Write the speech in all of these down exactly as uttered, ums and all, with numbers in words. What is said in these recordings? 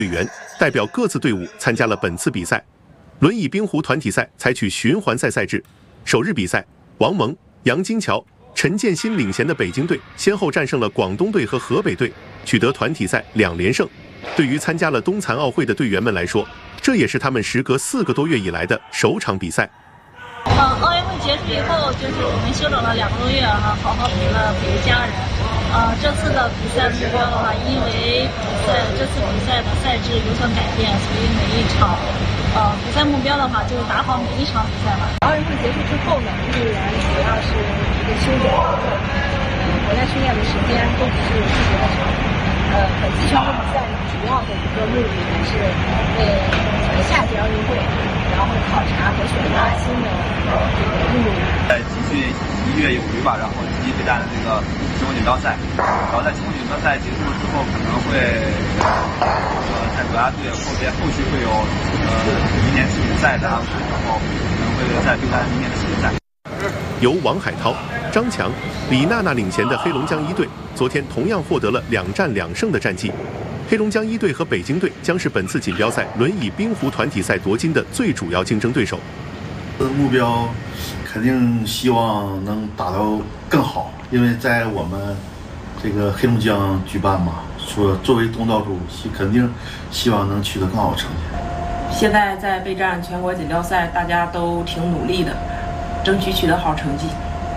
队员代表各自队伍参加了本次比赛。轮椅冰壶团体赛采取循环赛赛制，首日比赛，王蒙、杨金桥、陈建新领衔的北京队先后战胜了广东队和河北队，取得团体赛两连胜。对于参加了冬残奥会的队员们来说，这也是他们时隔四个多月以来的首场比赛。 呃，奥运会结束以后，就是我们休整了两个多月哈，好好陪了陪家人。呃，这次的比赛目标的话，因为比赛这次比赛的赛制有所改变，所以每一场呃比赛目标的话，就是打好每一场比赛嘛。 奥运会结束之后呢，运动员主要是一个休整活动，回来训练的时间都不是特别的长。呃，本次全国比赛呢，主要的一个目的还是为夏季奥运会，然后考察和选拔新的这个运动员。 在集训一月有余吧，然后积极备战这个集中锦标赛。然后在集中锦标赛结束之后，可能会呃在国家队后边后续会有呃明年世锦赛的安排，然后可能会再备战明年的世锦赛。 由王海涛、张强、李娜娜领衔的黑龙江一队，昨天同样获得了两战两胜的战绩。黑龙江一队和北京队将是本次锦标赛轮椅冰壶团体赛夺金的最主要竞争对手。 目标肯定希望能打到更好，因为在我们这个黑龙江举办嘛，说作为东道主，肯定希望能取得更好的成绩。 现在在备战全国锦标赛，大家都挺努力的，争取取得好成绩。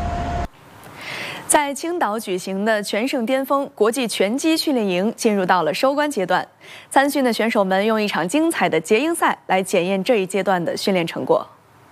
在青岛举行的全胜巅峰国际拳击训练营进入到了收官阶段，参训的选手们用一场精彩的结营赛来检验这一阶段的训练成果。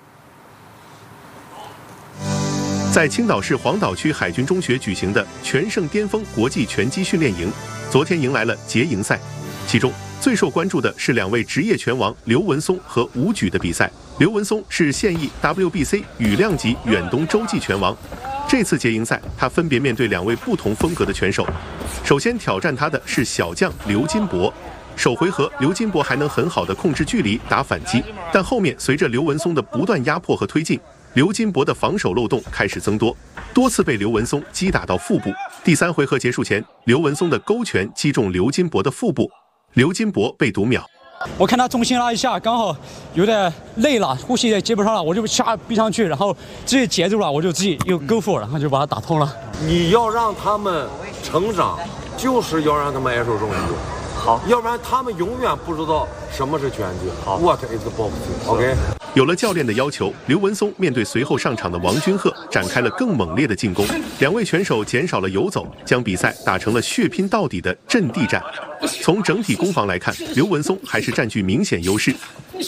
在青岛市黄岛区海军中学举行的全胜巅峰国际拳击训练营，昨天迎来了结营赛，其中最受关注的是两位职业拳王刘文松和吴举的比赛。刘文松是现役 W B C 羽量级远东洲际拳王。这次结营赛，他分别面对两位不同风格的拳手。首先挑战他的是小将刘金博。首回合，刘金博还能很好的控制距离打反击，但后面随着刘文松的不断压迫和推进，刘金博的防守漏洞开始增多，多次被刘文松击打到腹部。第三回合结束前，刘文松的勾拳击中刘金博的腹部，刘金博被读秒。 我看他重心拉一下，刚好有点累了，呼吸也接不上了，我就下逼上去，然后自己截住了，我就自己又 go for， 然后就把他打通了。 你要让他们成长，就是要让他们爱受重击。好，要不然他们永远不知道什么是拳击。好 ，What is boxing？OK。 有了教练的要求，刘文松面对随后上场的王君鹤，展开了更猛烈的进攻。两位拳手减少了游走，将比赛打成了血拼到底的阵地战。从整体攻防来看，刘文松还是占据明显优势。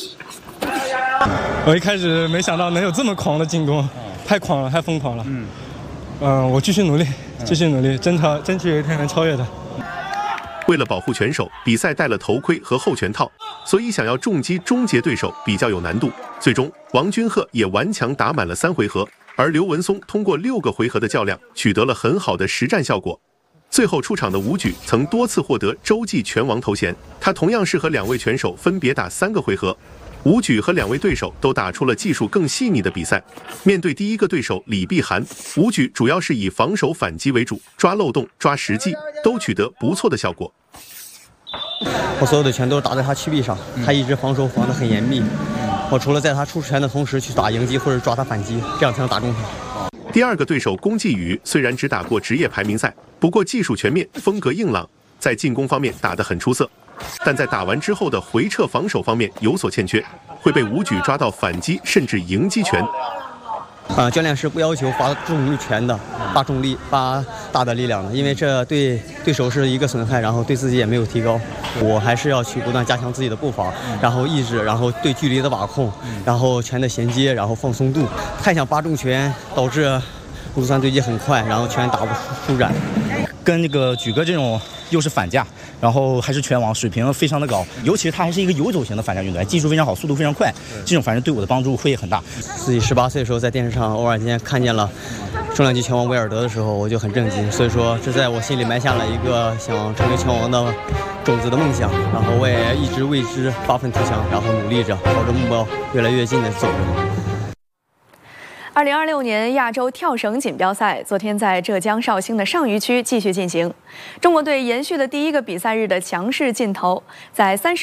我一开始没想到能有这么狂的进攻，太狂了，太疯狂了。嗯，嗯，我继续努力，继续努力，争超，争取有一天能超越他。 为了保护拳手，比赛戴了头盔和后拳套，所以想要重击终结对手比较有难度。最终，王君鹤也顽强打满了三回合，而刘文松通过六个回合的较量，取得了很好的实战效果。最后出场的吴举曾多次获得洲际拳王头衔，他同样是和两位拳手分别打三个回合。吴举和两位对手都打出了技术更细腻的比赛。面对第一个对手李碧涵，吴举主要是以防守反击为主，抓漏洞、抓实际都取得不错的效果。 我所有的拳都是打在他躯臂上，他一直防守防得很严密。我除了在他出拳的同时去打迎击或者抓他反击，这样才能打中他。 第二个对手龚继宇虽然只打过职业排名赛，不过技术全面，风格硬朗，在进攻方面打得很出色。但在打完之后的回撤防守方面有所欠缺，会被吴举抓到反击甚至迎击拳。 啊，教练是不要求发重拳的，发重力、发大的力量的，因为这对对手是一个损害，然后对自己也没有提高。我还是要去不断加强自己的步伐，然后意志，然后对距离的把控，然后拳的衔接，然后放松度。太想发重拳，导致陆三对击很快，然后拳打不舒展。 跟那个举哥这种又是反架，然后还是拳王，水平非常的高，尤其是他还是一个游走型的反架运动员，技术非常好，速度非常快，这种反正对我的帮助会很大。 自己十八岁的时候在电视上偶然间看见了重量级拳王威尔德的时候，我就很震惊，所以说这在我心里埋下了一个想成为拳王的种子的梦想，然后我也一直为之发愤图强，然后努力着，朝着目标越来越近的走着。 二零二六年亚洲跳绳锦标赛昨天在浙江绍兴的上虞区继续进行，中国队延续了第一个比赛日的强势劲头，在三十